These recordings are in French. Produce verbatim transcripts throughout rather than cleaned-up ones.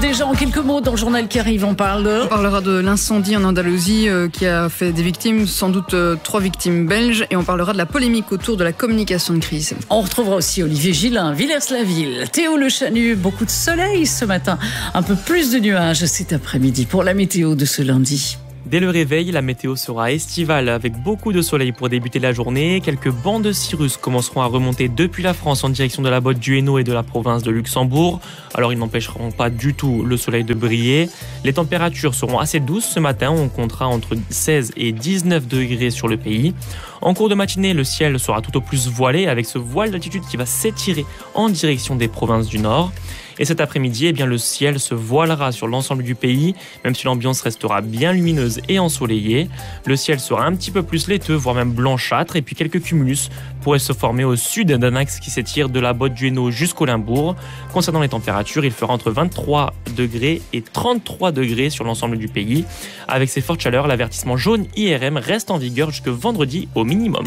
déjà en quelques mots dans le journal qui arrive, on parle de... On parlera de l'incendie en Andalousie euh, qui a fait des victimes, sans doute euh, trois victimes belges, et on parlera de la polémique autour de la communication de crise. On retrouvera aussi Olivier Gillin, Villers-la-Ville, Théo Le Chanu, beaucoup de soleil ce matin, un peu plus de nuages cet après-midi pour la météo de ce lundi. Dès le réveil, la météo sera estivale avec beaucoup de soleil pour débuter la journée. Quelques bancs de cirrus commenceront à remonter depuis la France en direction de la botte du Hainaut et de la province de Luxembourg. Alors ils n'empêcheront pas du tout le soleil de briller. Les températures seront assez douces ce matin. On comptera entre seize et dix-neuf degrés sur le pays. En cours de matinée, le ciel sera tout au plus voilé avec ce voile d'altitude qui va s'étirer en direction des provinces du Nord. Et cet après-midi, eh bien, le ciel se voilera sur l'ensemble du pays, même si l'ambiance restera bien lumineuse et ensoleillée. Le ciel sera un petit peu plus laiteux, voire même blanchâtre, et puis quelques cumulus pourraient se former au sud d'un axe qui s'étire de la botte du Hainaut jusqu'au Limbourg. Concernant les températures, il fera entre vingt-trois degrés et trente-trois degrés sur l'ensemble du pays. Avec ces fortes chaleurs, l'avertissement jaune I R M reste en vigueur jusque vendredi au minimum.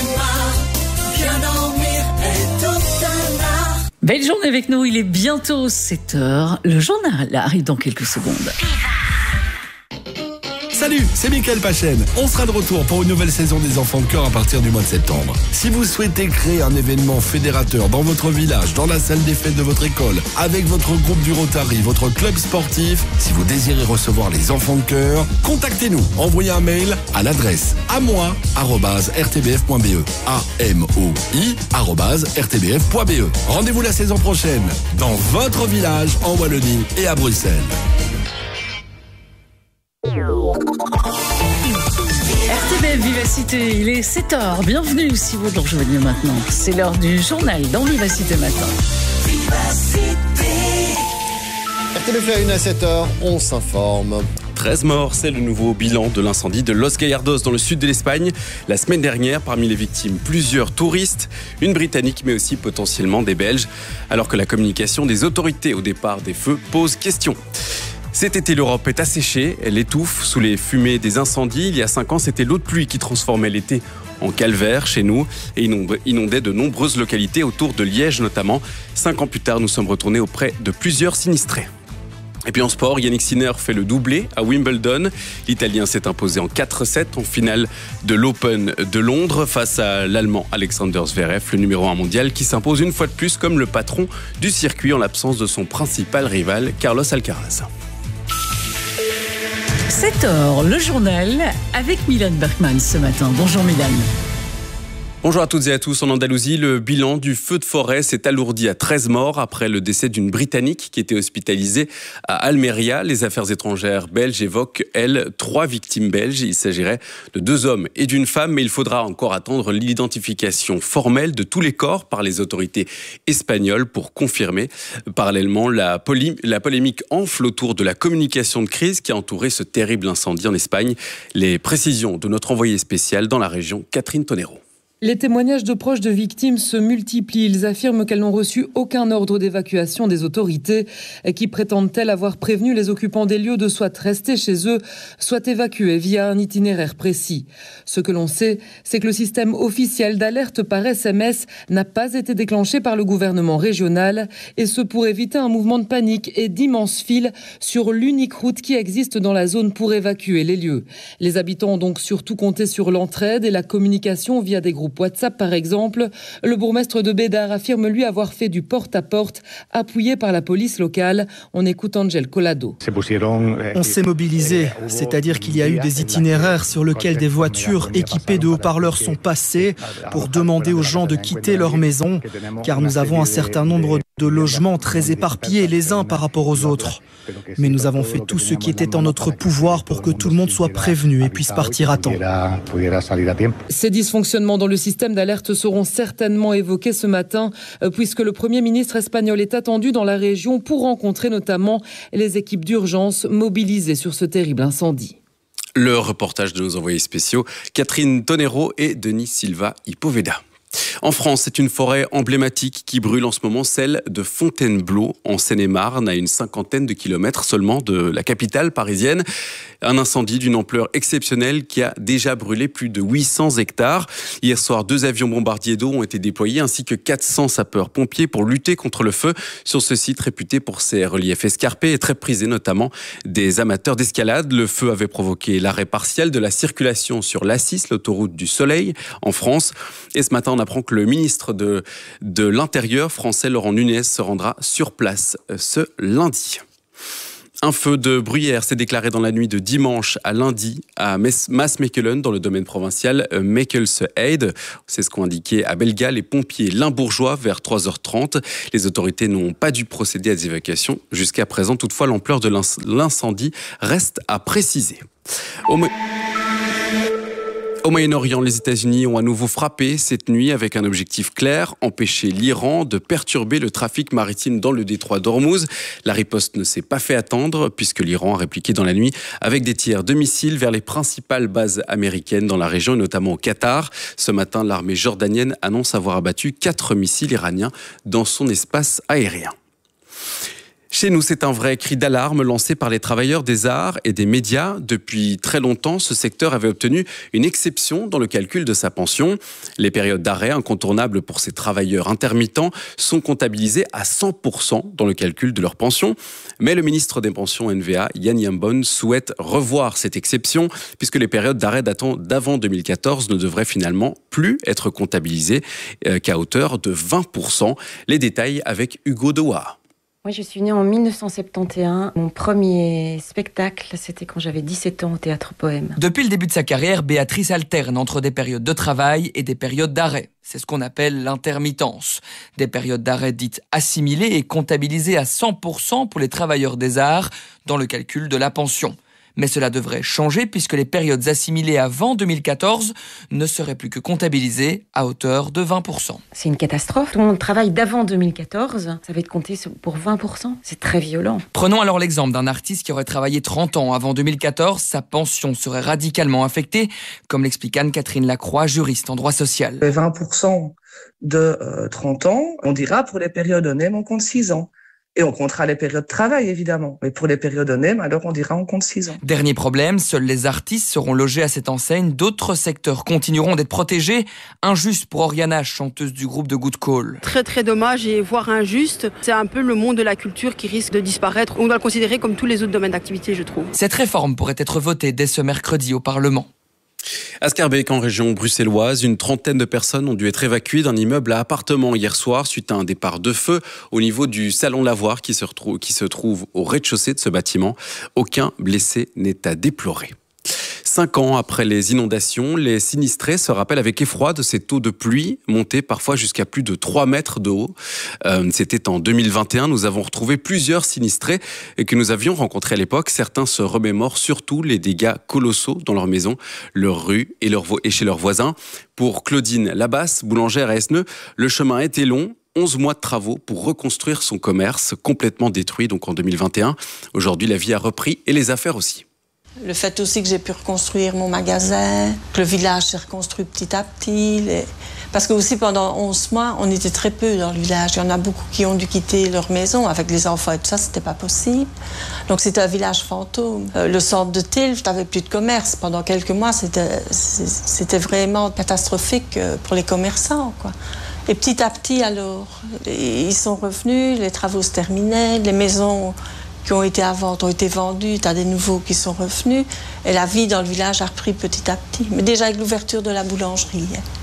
Belle journée avec nous, il est bientôt sept heures. Le journal arrive dans quelques secondes. Salut, c'est Mickaël Pachen. On sera de retour pour une nouvelle saison des Enfants de Cœur à partir du mois de septembre. Si vous souhaitez créer un événement fédérateur dans votre village, dans la salle des fêtes de votre école, avec votre groupe du Rotary, votre club sportif, si vous désirez recevoir les Enfants de Cœur, contactez-nous. Envoyez un mail à l'adresse amoi arobase r t b f point b e. A M O I arobase r t b f point b e. Rendez-vous la saison prochaine dans votre village en Wallonie et à Bruxelles. R T B F Vivacité, il est sept heures. Bienvenue si vous nous rejoignez maintenant. C'est l'heure du journal dans Vivacité Matin. R T B F la une à sept heures, on s'informe. treize morts, c'est le nouveau bilan de l'incendie de Los Gallardos dans le sud de l'Espagne. La semaine dernière, parmi les victimes, plusieurs touristes, une Britannique mais aussi potentiellement des Belges, alors que la communication des autorités au départ des feux pose question. Cet été, l'Europe est asséchée, elle étouffe sous les fumées des incendies. Il y a cinq ans, c'était l'eau de pluie qui transformait l'été en calvaire chez nous et inondait de nombreuses localités autour de Liège notamment. Cinq ans plus tard, nous sommes retournés auprès de plusieurs sinistrés. Et puis en sport, Yannick Sinner fait le doublé à Wimbledon. L'Italien s'est imposé en quatre sept en finale de l'Open de Londres face à l'Allemand Alexander Zverev, le numéro un mondial, qui s'impose une fois de plus comme le patron du circuit en l'absence de son principal rival, Carlos Alcaraz. sept heures, le journal avec Milan Bergman ce matin. Bonjour Milan. Bonjour à toutes et à tous. En Andalousie, le bilan du feu de forêt s'est alourdi à treize morts après le décès d'une Britannique qui était hospitalisée à Almeria. Les affaires étrangères belges évoquent, elles, trois victimes belges. Il s'agirait de deux hommes et d'une femme, mais il faudra encore attendre l'identification formelle de tous les corps par les autorités espagnoles pour confirmer. Parallèlement, la, polé- la polémique enfle autour de la communication de crise qui a entouré ce terrible incendie en Espagne. Les précisions de notre envoyée spéciale dans la région, Catherine Tonero. Les témoignages de proches de victimes se multiplient. Ils affirment qu'elles n'ont reçu aucun ordre d'évacuation des autorités qui prétendent-elles avoir prévenu les occupants des lieux de soit rester chez eux, soit évacuer via un itinéraire précis. Ce que l'on sait, c'est que le système officiel d'alerte par S M S n'a pas été déclenché par le gouvernement régional, et ce pour éviter un mouvement de panique et d'immenses files sur l'unique route qui existe dans la zone pour évacuer les lieux. Les habitants ont donc surtout compté sur l'entraide et la communication via des groupes WhatsApp par exemple. Le bourgmestre de Bédard affirme lui avoir fait du porte-à-porte appuyé par la police locale. On écoute Angel Collado. On s'est mobilisé, c'est-à-dire qu'il y a eu des itinéraires sur lesquels des voitures équipées de haut-parleurs sont passées pour demander aux gens de quitter leur maison, car nous avons un certain nombre de logements très éparpillés les uns par rapport aux autres. Mais nous avons fait tout ce qui était en notre pouvoir pour que tout le monde soit prévenu et puisse partir à temps. Ces dysfonctionnements dans le système d'alerte seront certainement évoqués ce matin, puisque le Premier ministre espagnol est attendu dans la région pour rencontrer notamment les équipes d'urgence mobilisées sur ce terrible incendie. Le reportage de nos envoyés spéciaux, Catherine Tonero et Denis Silva Ipoveda. En France, c'est une forêt emblématique qui brûle en ce moment, celle de Fontainebleau, en Seine-et-Marne, à une cinquantaine de kilomètres seulement de la capitale parisienne. Un incendie d'une ampleur exceptionnelle qui a déjà brûlé plus de huit cents hectares. Hier soir, deux avions bombardiers d'eau ont été déployés ainsi que quatre cents sapeurs-pompiers pour lutter contre le feu sur ce site réputé pour ses reliefs escarpés et très prisé notamment des amateurs d'escalade. Le feu avait provoqué l'arrêt partiel de la circulation sur l'A six, l'autoroute du Soleil, en France. Et ce matin, on apprend que le ministre de, de l'Intérieur français, Laurent Nunez, se rendra sur place ce lundi. Un feu de bruyère s'est déclaré dans la nuit de dimanche à lundi à Maasmechelen, dans le domaine provincial Mechelse-Heide. C'est ce qu'ont indiqué à Bellegat les pompiers limbourgeois vers trois heures trente. Les autorités n'ont pas dû procéder à des évacuations jusqu'à présent. Toutefois, l'ampleur de l'incendie reste à préciser. Au Au Moyen-Orient, les États-Unis ont à nouveau frappé cette nuit avec un objectif clair, empêcher l'Iran de perturber le trafic maritime dans le détroit d'Ormuz. La riposte ne s'est pas fait attendre puisque l'Iran a répliqué dans la nuit avec des tirs de missiles vers les principales bases américaines dans la région et notamment au Qatar. Ce matin, l'armée jordanienne annonce avoir abattu quatre missiles iraniens dans son espace aérien. Chez nous, c'est un vrai cri d'alarme lancé par les travailleurs des arts et des médias. Depuis très longtemps, ce secteur avait obtenu une exception dans le calcul de sa pension. Les périodes d'arrêt incontournables pour ces travailleurs intermittents sont comptabilisées à cent pour cent dans le calcul de leur pension. Mais le ministre des Pensions N V A, Yann Yambon, souhaite revoir cette exception puisque les périodes d'arrêt datant d'avant deux mille quatorze ne devraient finalement plus être comptabilisées euh, qu'à hauteur de vingt pour cent. Les détails avec Hugo Dewa. Moi, je suis née en mille neuf cent soixante et onze. Mon premier spectacle, c'était quand j'avais dix-sept ans au Théâtre Poème. Depuis le début de sa carrière, Béatrice alterne entre des périodes de travail et des périodes d'arrêt. C'est ce qu'on appelle l'intermittence. Des périodes d'arrêt dites assimilées et comptabilisées à cent pour cent pour les travailleurs des arts dans le calcul de la pension. Mais cela devrait changer puisque les périodes assimilées avant deux mille quatorze ne seraient plus que comptabilisées à hauteur de vingt pour cent. C'est une catastrophe. Tout le monde travaille d'avant deux mille quatorze. Ça va être compté pour vingt pour cent. C'est très violent. Prenons alors l'exemple d'un artiste qui aurait travaillé trente ans avant deux mille quatorze. Sa pension serait radicalement affectée, comme l'explique Anne-Catherine Lacroix, juriste en droit social. vingt pour cent de euh, trente ans, on dira pour les périodes O-N E M, on compte six ans. Et on comptera les périodes de travail, évidemment. Mais pour les périodes O-N E M, alors on dira on compte six ans. Dernier problème, seuls les artistes seront logés à cette enseigne. D'autres secteurs continueront d'être protégés. Injuste pour Oriana, chanteuse du groupe de Good Call. Très très dommage et voire injuste. C'est un peu le monde de la culture qui risque de disparaître. On doit le considérer comme tous les autres domaines d'activité, je trouve. Cette réforme pourrait être votée dès ce mercredi au Parlement. À Schaerbeek, en région bruxelloise, une trentaine de personnes ont dû être évacuées d'un immeuble à appartements hier soir suite à un départ de feu au niveau du salon lavoir qui se retrouve, qui se trouve au rez-de-chaussée de ce bâtiment. Aucun blessé n'est à déplorer. Cinq ans après les inondations, les sinistrés se rappellent avec effroi de ces taux de pluie montés parfois jusqu'à plus de trois mètres de haut. Euh, c'était en deux mille vingt et un. Nous avons retrouvé plusieurs sinistrés que nous avions rencontrés à l'époque. Certains se remémorent surtout les dégâts colossaux dans leur maison, leur rue et, leur vo- et chez leurs voisins. Pour Claudine Labasse, boulangère à Esneux, le chemin a été long. onze mois de travaux pour reconstruire son commerce complètement détruit donc en deux mille vingt et un. Aujourd'hui, la vie a repris et les affaires aussi. Le fait aussi que j'ai pu reconstruire mon magasin, que le village s'est reconstruit petit à petit. Les... Parce que aussi pendant onze mois, on était très peu dans le village. Il y en a beaucoup qui ont dû quitter leur maison avec les enfants et tout ça, c'était pas possible. Donc c'était un village fantôme. Euh, le centre de Tilft n'avait plus de commerce. Pendant quelques mois, c'était, c'était vraiment catastrophique pour les commerçants, quoi. Et petit à petit, alors, ils sont revenus, les travaux se terminaient, les maisons qui ont été à vendre ont été vendus, tu as des nouveaux qui sont revenus, et la vie dans le village a repris petit à petit, mais déjà avec l'ouverture de la boulangerie.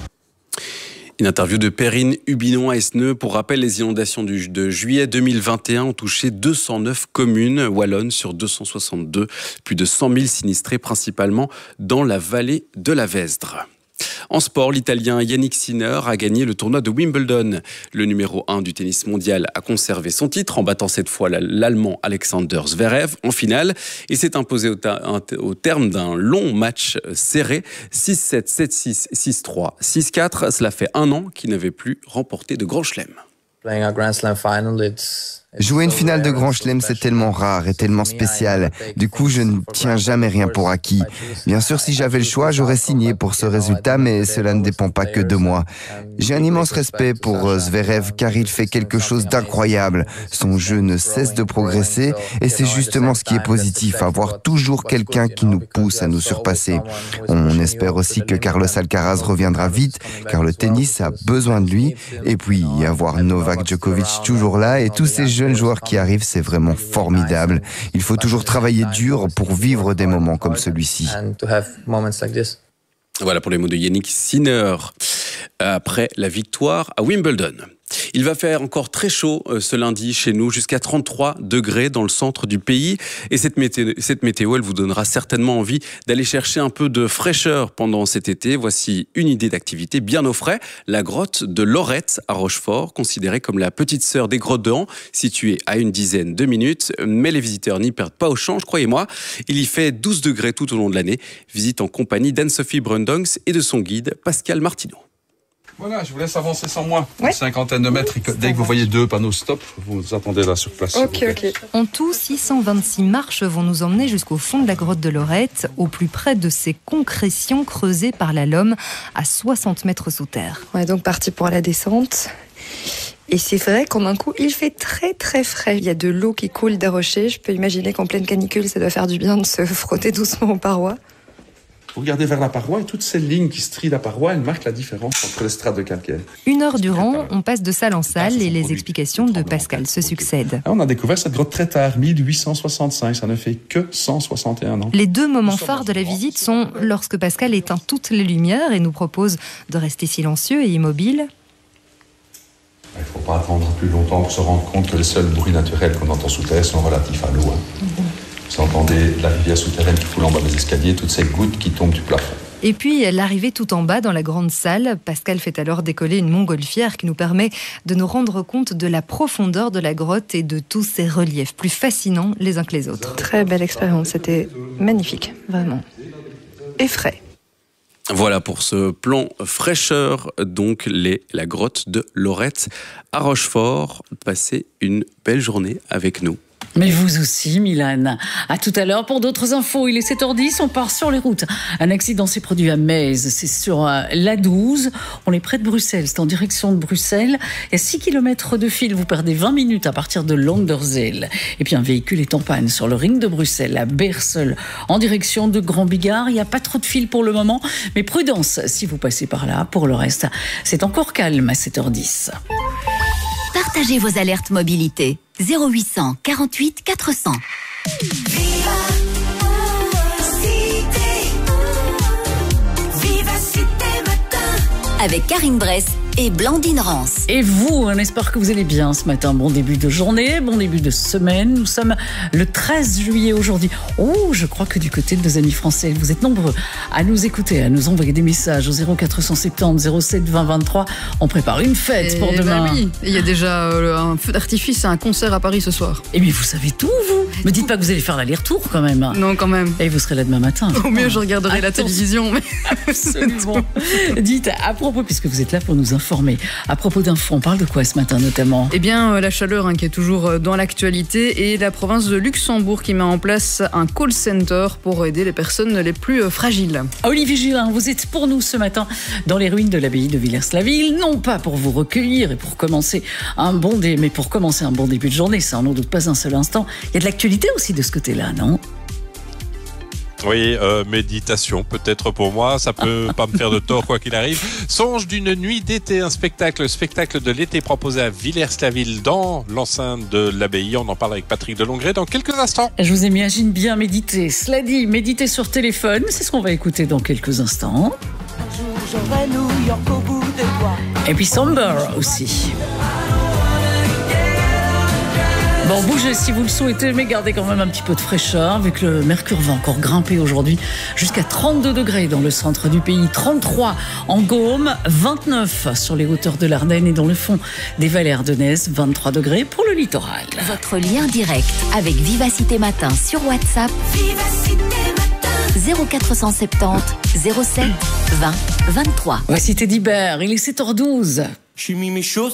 Une interview de Perrine Hubinon à Esneux. Pour rappel, les inondations du, de juillet deux mille vingt et un ont touché deux cent neuf communes wallonnes sur deux cent soixante-deux, plus de cent mille sinistrés, principalement dans la vallée de la Vesdre. En sport, l'Italien Yannick Sinner a gagné le tournoi de Wimbledon. Le numéro un du tennis mondial a conservé son titre en battant cette fois l'Allemand Alexander Zverev en finale et s'est imposé au, ta- au terme d'un long match serré, six sept, sept six, six trois, six quatre. Cela fait un an qu'il n'avait plus remporté de Grand Chelem. Playing a Grand Slam final, it's Jouer une finale de Grand Chelem, c'est tellement rare et tellement spécial. Du coup, je ne tiens jamais rien pour acquis. Bien sûr, si j'avais le choix, j'aurais signé pour ce résultat, mais cela ne dépend pas que de moi. J'ai un immense respect pour Zverev car il fait quelque chose d'incroyable. Son jeu ne cesse de progresser et c'est justement ce qui est positif, avoir toujours quelqu'un qui nous pousse à nous surpasser. On espère aussi que Carlos Alcaraz reviendra vite car le tennis a besoin de lui. Et puis, avoir Novak Djokovic toujours là et tous ces jeunes joueurs qui arrivent, c'est vraiment formidable. Il faut toujours travailler dur pour vivre des moments comme celui-ci. Voilà pour les mots de Yannick Sinner après la victoire à Wimbledon. Il va faire encore très chaud ce lundi chez nous, jusqu'à trente-trois degrés dans le centre du pays. Et cette météo, cette météo, elle vous donnera certainement envie d'aller chercher un peu de fraîcheur pendant cet été. Voici une idée d'activité bien au frais. La grotte de Lorette à Rochefort, considérée comme la petite sœur des grottes de Han, située à une dizaine de minutes. Mais les visiteurs n'y perdent pas au change, croyez-moi. Il y fait douze degrés tout au long de l'année. Visite en compagnie d'Anne-Sophie Brundongs et de son guide Pascal Martineau. Voilà, je vous laisse avancer sans moi, une cinquantaine de mètres. Dès que vous voyez deux panneaux stop, vous attendez là sur place. Ok, ok. En tout, six cent vingt-six marches vont nous emmener jusqu'au fond de la grotte de Lorette, au plus près de ces concrétions creusées par la Lhomme à soixante mètres sous terre. On est donc parti pour la descente. Et c'est vrai qu'en un coup, il fait très très frais. Il y a de l'eau qui coule des rochers. Je peux imaginer qu'en pleine canicule, ça doit faire du bien de se frotter doucement aux parois. Vous regardez vers la paroi et toutes ces lignes qui strient la paroi, elles marquent la différence entre les strates de calcaire. Une heure durant, on passe de salle en salle et les explications de Pascal se succèdent. On a découvert cette grotte très tard, mille huit cent soixante-cinq, ça ne fait que cent soixante et un ans. Les deux moments phares de la visite sont lorsque Pascal éteint toutes les lumières et nous propose de rester silencieux et immobile. Il ne faut pas attendre plus longtemps pour se rendre compte que les seuls bruits naturels qu'on entend sous terre sont relatifs à l'eau. Hein. Mm-hmm. Vous entendez la rivière souterraine qui coule en bas des escaliers, toutes ces gouttes qui tombent du plafond. Et puis, l'arrivée tout en bas dans la grande salle. Pascal fait alors décoller une montgolfière qui nous permet de nous rendre compte de la profondeur de la grotte et de tous ces reliefs plus fascinants les uns que les autres. Très belle expérience, c'était magnifique, vraiment. Et frais. Voilà pour ce plan fraîcheur, donc les, la grotte de Lorette à Rochefort. Passez une belle journée avec nous. Mais vous aussi, Milan. À tout à l'heure pour d'autres infos. Il est sept heures dix, on part sur les routes. Un accident s'est produit à Metz, c'est sur l'A douze. On est près de Bruxelles, c'est en direction de Bruxelles. Il y a six kilomètres de fil, vous perdez vingt minutes à partir de Landerzeel. Et puis un véhicule est en panne sur le ring de Bruxelles, à Beersel, en direction de Grand Bigard. Il n'y a pas trop de fil pour le moment, mais prudence si vous passez par là. Pour le reste, c'est encore calme à sept heures dix. Partagez vos alertes mobilité. zéro huit cent quarante-huit quatre cents. Avec Karine Bress et Blandine Rance. Et vous, on espère que vous allez bien ce matin. Bon début de journée, bon début de semaine. Nous sommes le treize juillet aujourd'hui. Oh, je crois que du côté de nos amis français, vous êtes nombreux à nous écouter, à nous envoyer des messages au zéro quatre cent soixante-dix zéro sept vingt vingt-trois. On prépare une fête et pour demain. Ben oui, il y a déjà euh, un feu d'artifice, un concert à Paris ce soir. Et bien, vous savez tout, vous. Me dites pas que vous allez faire l'aller-retour quand même. Non, quand même. Et vous serez là demain matin. Au mieux, je regarderai Attention. la télévision. Mais... Absolument. Dites, à propos, puisque vous êtes là pour nous informer, à propos d'infos, on parle de quoi ce matin notamment? Eh bien, la chaleur hein, qui est toujours dans l'actualité et la province de Luxembourg qui met en place un call center pour aider les personnes les plus fragiles. Olivier Gillin, vous êtes pour nous ce matin dans les ruines de l'abbaye de Villers-la-Ville, non pas pour vous recueillir et pour commencer un bon dé, mais pour commencer un bon début de journée, ça n'en doute pas un seul instant. Il y a de l'actualité aussi de ce côté-là, non? Oui, euh, méditation peut-être pour moi, ça peut pas me faire de tort quoi qu'il arrive. Songe d'une nuit d'été, un spectacle, spectacle de l'été proposé à Villers-la-Ville dans l'enceinte de l'abbaye. On en parle avec Patrick Delongret dans quelques instants. Je vous imagine bien méditer. Cela dit, méditer sur téléphone, c'est ce qu'on va écouter dans quelques instants. Un jour j'aurai New York au bout des doigts. Et puis Somber aussi. Bon, bougez si vous le souhaitez, mais gardez quand même un petit peu de fraîcheur. Avec le mercure va encore grimper aujourd'hui jusqu'à trente-deux degrés dans le centre du pays, trente-trois en Gaume, vingt-neuf sur les hauteurs de l'Ardenne et dans le fond des vallées ardennaises, vingt-trois degrés pour le littoral. Votre lien direct avec Vivacité Matin sur WhatsApp. Vivacité Matin. zéro quatre cent soixante-dix zéro sept vingt vingt-trois. Voici Teddy Bear, il est sept heures douze. J'ai mis mes choses